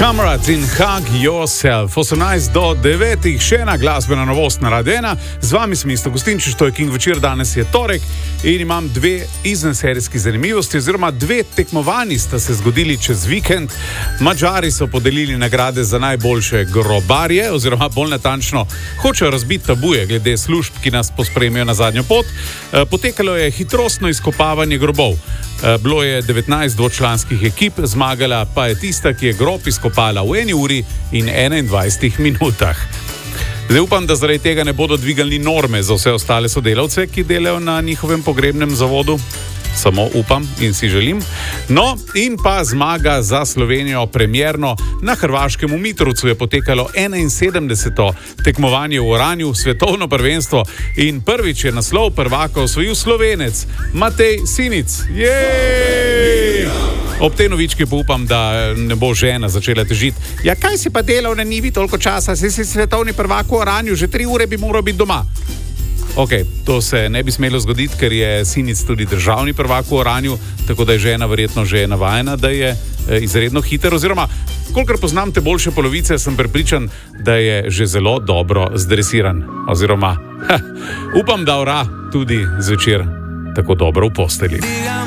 Comrades in Hug Yourself. 18 do 9, še ena glasbena novost na Radio 1. Z vami sem Isto Gostinčič, to je King večer, danes je torek in imam dve izvenserijski zanimivosti, oziroma dve tekmovanji sta se zgodili čez vikend. Madžari so podelili nagrade za najboljše grobarje, oziroma bolj natančno hočejo razbiti tabuje glede služb, ki nas pospremijo na zadnjo pot. Potekalo je hitrostno izkopavanje grobov. Bilo je 19 dvočlanskih ekip, zmagala pa je tista, ki je grob izkopala v 1 uri in 21 minutah. Zdaj upam, da zaradi tega ne bodo dvigali norme za vse ostale sodelavce, ki delajo na njihovem pogrebnem zavodu. Samo upam in si želim. No, in pa zmaga za Slovenijo premierno. Na hrvaškem v Mitrovcu je potekalo 71. tekmovanje v oranju, svetovno prvenstvo, in prvič je naslov prvaka osvojil Slovenec Matej Sinic. Jej! Ob tej novički pa upam, da ne bo žena začela težiti. Ja, kaj si pa delal na njivi toliko časa? Si svetovni prvak v oranju, že 3 ure bi moral biti doma. Ok, to se ne bi smelo zgoditi, ker je Sinic tudi državni prvak v oranju, tako da je žena verjetno že navajena, da je izredno hiter, oziroma, kolikor poznam te boljše polovice, sem prepričan, da je že zelo dobro zdresiran, oziroma upam, da ora tudi zvečer tako dobro v posteli.